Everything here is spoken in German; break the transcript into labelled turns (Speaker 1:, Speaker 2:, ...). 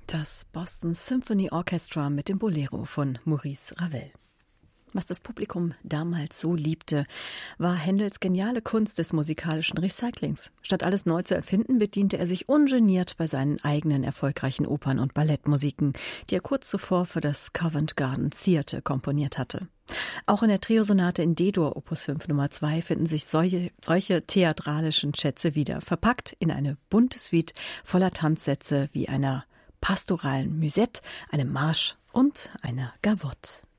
Speaker 1: Das Boston Symphony Orchestra mit dem Bolero von Maurice Ravel. Was das Publikum damals so liebte, war Händels geniale Kunst des musikalischen Recyclings. Statt alles neu zu erfinden, bediente er sich ungeniert bei seinen eigenen erfolgreichen Opern- und Ballettmusiken, die er kurz zuvor für das Covent Garden Theatre komponiert hatte. Auch in der Triosonate in D-Dur Opus 5 Nummer 2 finden sich solche theatralischen Schätze wieder, verpackt in eine bunte Suite voller Tanzsätze wie einer pastoralen Musette, einem Marsch und einer Gavotte.